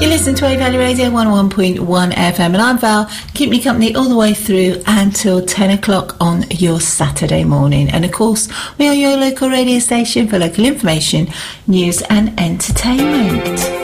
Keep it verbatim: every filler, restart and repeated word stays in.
You listen to A Valley Radio one oh one point one F M, and I'm Val, keeping you company all the way through until ten o'clock on your Saturday morning. And of course, we are your local radio station for local information, news and entertainment.